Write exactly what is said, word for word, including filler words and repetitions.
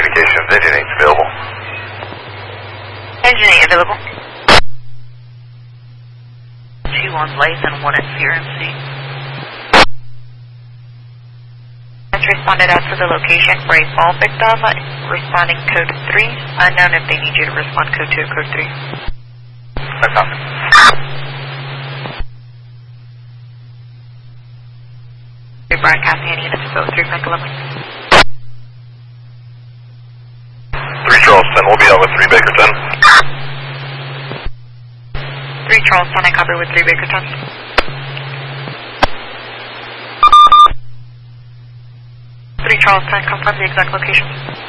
communications. Engine eight's available. Engine eight available. Two on Blaze and one at C R M C. Let's responded out to the location for a fall victim, responding code three. Unknown if they need you to respond code two or code three. That's up. You're broadcasting any units to go three Mike eleven. three Charleston, we'll be out with three Bakerton. three Charleston, I copy with three Bakerton. three Charleston, confirm the exact location.